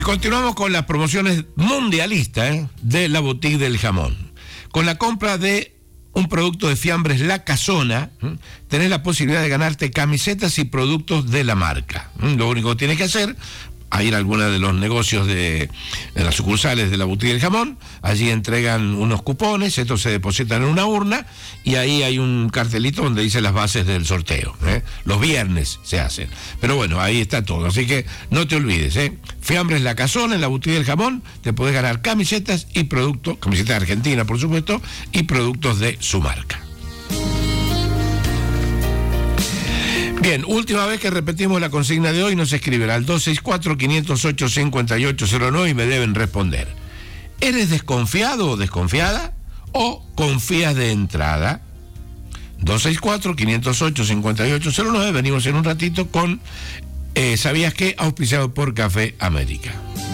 Continuamos con las promociones mundialistas de la Boutique del Jamón. Con la compra de un producto de fiambres La Casona, tenés la posibilidad de ganarte camisetas y productos de la marca. Lo único que tienes que hacer, a ir a alguno de los negocios de las sucursales de la Boutique del Jamón, allí entregan unos cupones, estos se depositan en una urna y ahí hay un cartelito donde dice las bases del sorteo. Los viernes se hacen. Pero bueno, ahí está todo, así que no te olvides. Fiambres La Casona en la Boutique del Jamón, te podés ganar camisetas y productos, camisetas de Argentina por supuesto, y productos de su marca. Bien, última vez que repetimos la consigna de hoy, nos escriben al 264-508-5809 y me deben responder. ¿Eres desconfiado o desconfiada? ¿O confías de entrada? 264-508-5809, venimos en un ratito con ¿Sabías qué? Auspiciado por Café América.